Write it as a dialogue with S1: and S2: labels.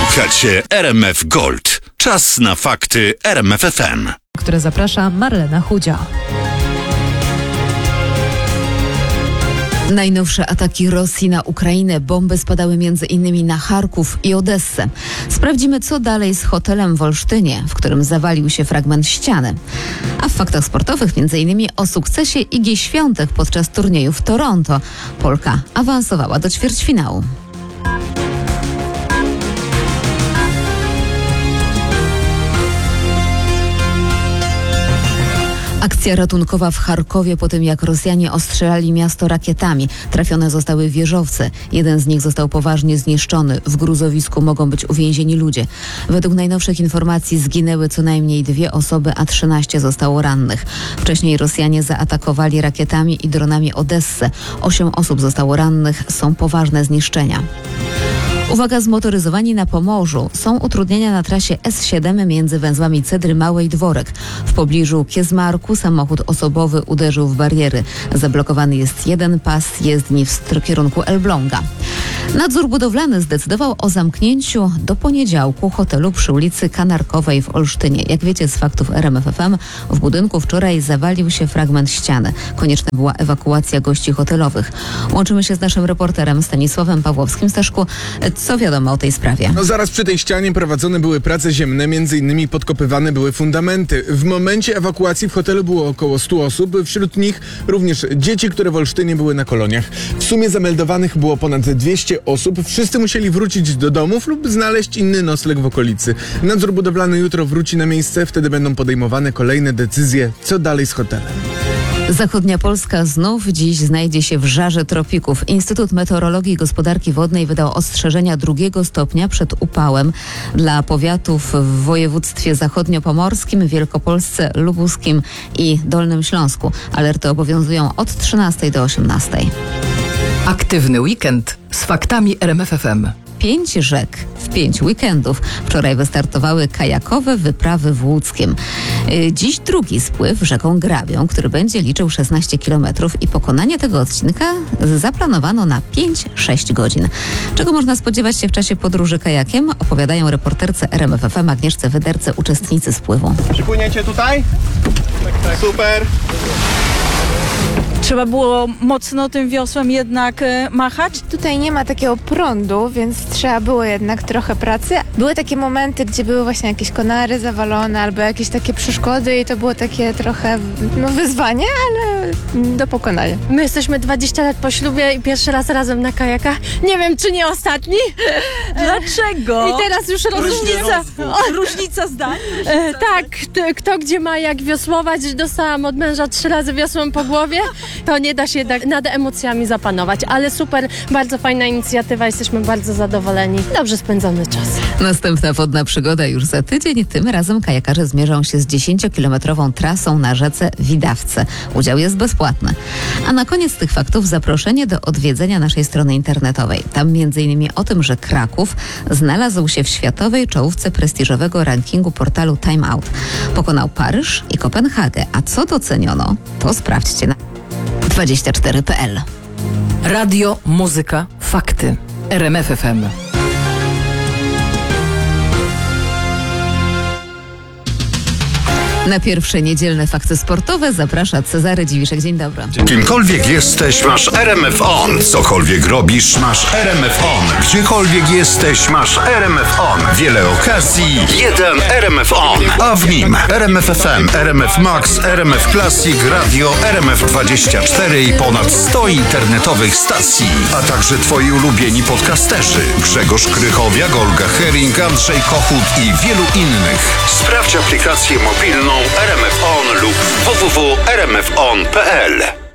S1: Słuchacie RMF Gold. Czas na fakty RMF FM.
S2: Które zaprasza Marlena Chudzia. Najnowsze ataki Rosji na Ukrainę. Bomby spadały m.in. na Charków i Odessę. Sprawdzimy, co dalej z hotelem w Olsztynie, w którym zawalił się fragment ściany. A w faktach sportowych m.in. o sukcesie Igi Świątek podczas turnieju w Toronto. Polka awansowała do ćwierćfinału. Akcja ratunkowa w Charkowie po tym, jak Rosjanie ostrzelali miasto rakietami. Trafione zostały wieżowce. Jeden z nich został poważnie zniszczony. W gruzowisku mogą być uwięzieni ludzie. Według najnowszych informacji zginęły co najmniej 2 osoby, a 13 zostało rannych. Wcześniej Rosjanie zaatakowali rakietami i dronami Odessę. 8 osób zostało rannych. Są poważne zniszczenia. Uwaga, zmotoryzowani na Pomorzu. Są utrudnienia na trasie S7 między węzłami Cedry Małe i Dworek. W pobliżu Kiezmarku samochód osobowy uderzył w bariery. Zablokowany jest jeden pas jezdni w kierunku Elbląga. Nadzór budowlany zdecydował o zamknięciu do poniedziałku hotelu przy ulicy Kanarkowej w Olsztynie. Jak wiecie z faktów RMF FM, w budynku wczoraj zawalił się fragment ściany. Konieczna była ewakuacja gości hotelowych. Łączymy się z naszym reporterem Stanisławem Pawłowskim. Staszku, co wiadomo o tej sprawie?
S3: Zaraz przy tej ścianie prowadzone były prace ziemne, między innymi podkopywane były fundamenty. W momencie ewakuacji w hotelu było około 100 osób, wśród nich również dzieci, które w Olsztynie były na koloniach. W sumie zameldowanych było ponad 200 osób. Wszyscy musieli wrócić do domów lub znaleźć inny nocleg w okolicy. Nadzór budowlany jutro wróci na miejsce, wtedy będą podejmowane kolejne decyzje, co dalej z hotelem.
S2: Zachodnia Polska znów dziś znajdzie się w żarze tropików. Instytut Meteorologii i Gospodarki Wodnej wydał ostrzeżenia 2 stopnia przed upałem dla powiatów w województwie zachodniopomorskim, Wielkopolsce, lubuskim i Dolnym Śląsku. Alerty obowiązują od 13 do 18.
S4: Aktywny weekend z faktami RMF FM.
S2: 5 rzek w 5 weekendów. Wczoraj wystartowały kajakowe wyprawy w Łódzkiem. Dziś drugi spływ rzeką Grabią, który będzie liczył 16 km i pokonanie tego odcinka zaplanowano na 5-6 godzin. Czego można spodziewać się w czasie podróży kajakiem? Opowiadają reporterce RMF FM Agnieszce Wyderce uczestnicy spływu.
S5: Przypłyniecie tutaj? Tak. Super.
S6: Trzeba było mocno tym wiosłem jednak machać.
S7: Tutaj nie ma takiego prądu, więc trzeba było jednak trochę pracy. Były takie momenty, gdzie były właśnie jakieś konary zawalone albo jakieś takie przeszkody i to było takie trochę wyzwanie, ale do pokonania.
S8: My jesteśmy 20 lat po ślubie i pierwszy raz razem na kajakach. Nie wiem, czy nie ostatni.
S6: Dlaczego?
S8: I teraz już
S6: Różnica zdań.
S8: tak, kto gdzie ma jak wiosłować. Dostałam od męża 3 razy wiosłem po głowie. To nie da się nad emocjami zapanować, ale super, bardzo fajna inicjatywa, jesteśmy bardzo zadowoleni. Dobrze spędzony czas.
S2: Następna wodna przygoda już za tydzień. Tym razem kajakarze zmierzą się z 10-kilometrową trasą na rzece Widawce. Udział jest bezpłatny. A na koniec tych faktów zaproszenie do odwiedzenia naszej strony internetowej. Tam m.in. o tym, że Kraków znalazł się w światowej czołówce prestiżowego rankingu portalu Time Out. Pokonał Paryż i Kopenhagę. A co doceniono, to sprawdźcie na 24.pl.
S4: Radio, muzyka, fakty. RMF FM.
S2: Na pierwsze niedzielne fakty sportowe zaprasza Cezary Dziwiszek. Dzień dobry.
S1: Kimkolwiek jesteś, masz RMF On. Cokolwiek robisz, masz RMF On. Gdziekolwiek jesteś, masz RMF On. Wiele okazji, jeden RMF On. A w nim RMF FM, RMF Max, RMF Classic, Radio, RMF24 i ponad 100 internetowych stacji. A także twoi ulubieni podcasterzy. Grzegorz Krychowiak, Olga Hering, Andrzej Kochut i wielu innych. Sprawdź aplikację mobilną RMF On lub www.rmfon.pl.